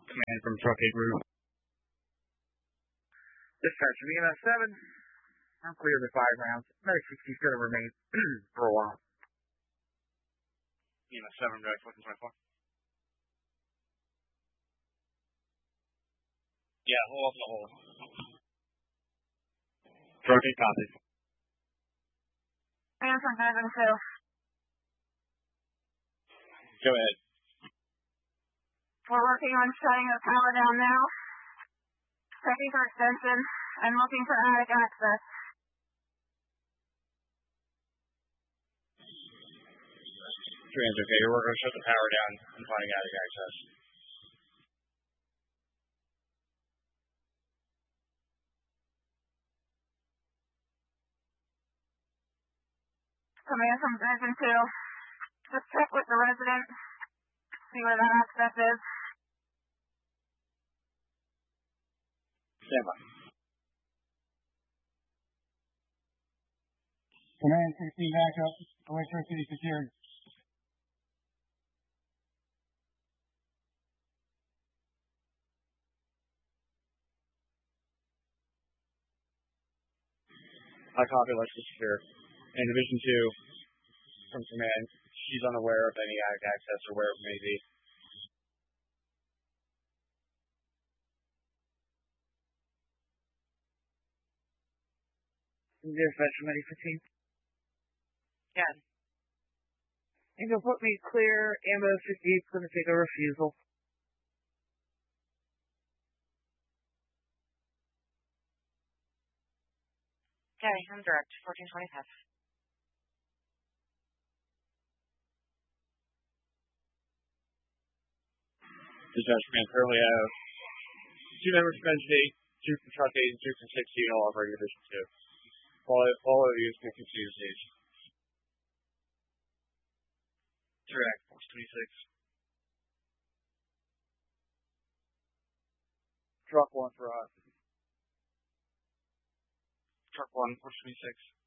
Command from Truck 8 Group. Dispatch from EMS 7. I'm clear of the 5 rounds. Medic 60 is going to remain for a while. EMS 7, direct 1424. Yeah, hold off in the hole. Truck 8 copies. Man from Division 2. Go ahead. We're working on shutting the power down now. Checking for extension and looking for attic access. Trans, okay, you're working to shut the power down and finding attic access. Command from Division 2. Just check with the resident. See where that access is. Stand by. Command 16 backup, electricity secured. I copy, let's be secure. And Division 2 from Command, she's unaware of any attic access or where it may be. Dispatch from Medic 15. Yeah. And you'll put me clear. Ambo 50 is going to take a refusal. Okay, I'm direct. 1425. Dispatch Command currently have 2 members from Entity, 2 from Truck 8, and 2 from 16, all operating Division 2. All of you can continue to stage. Direct, Force 26. Truck 1 for us. Truck 1, Force 26.